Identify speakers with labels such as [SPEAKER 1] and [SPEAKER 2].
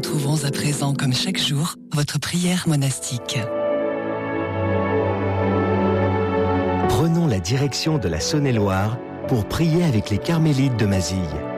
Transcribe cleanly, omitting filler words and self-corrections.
[SPEAKER 1] retrouvons à présent, comme chaque jour, votre prière monastique.
[SPEAKER 2] Prenons la direction de la Saône-et-Loire pour prier avec les Carmélites de Mazille.